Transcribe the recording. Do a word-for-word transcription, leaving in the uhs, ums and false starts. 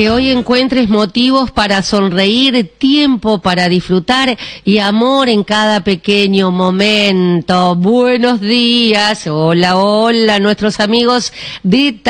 que hoy encuentres motivos para sonreír, tiempo para disfrutar y amor en cada pequeño momento. Buenos días, hola, hola, nuestros amigos de